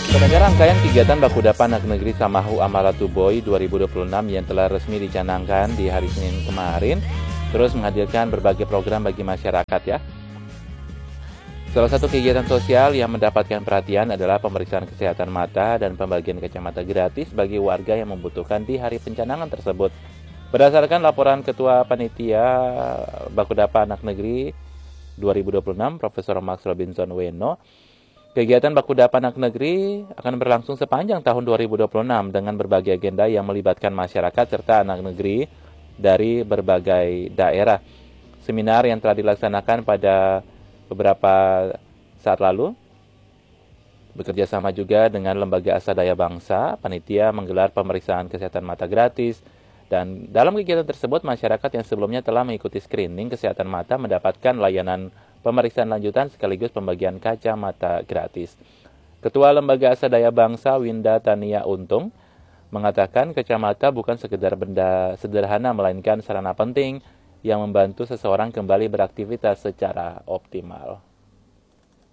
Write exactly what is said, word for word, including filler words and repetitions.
Pendengar, rangkaian kegiatan Bakudapan Anak Negeri Samahu Amaratu Boy dua ribu dua puluh enam yang telah resmi dicanangkan di hari Senin kemarin terus menghadirkan berbagai program bagi masyarakat ya. Salah satu kegiatan sosial yang mendapatkan perhatian adalah pemeriksaan kesehatan mata dan pembagian kacamata gratis bagi warga yang membutuhkan di hari pencanangan tersebut. Berdasarkan laporan Ketua Panitia Bakudapan Anak Negeri dua ribu dua puluh enam, Profesor Max Robinson Weno, kegiatan Bakudapan Anak Negeri akan berlangsung sepanjang tahun dua ribu dua puluh enam dengan berbagai agenda yang melibatkan masyarakat serta anak negeri dari berbagai daerah. Seminar yang telah dilaksanakan pada beberapa saat lalu bekerja sama juga dengan Lembaga Asadaya Bangsa, panitia menggelar pemeriksaan kesehatan mata gratis, dan dalam kegiatan tersebut masyarakat yang sebelumnya telah mengikuti screening kesehatan mata mendapatkan layanan pemeriksaan lanjutan sekaligus pembagian kacamata gratis. Ketua Lembaga Asadaya Bangsa Winda Tania Untung mengatakan kacamata bukan sekedar benda sederhana melainkan sarana penting yang membantu seseorang kembali beraktivitas secara optimal.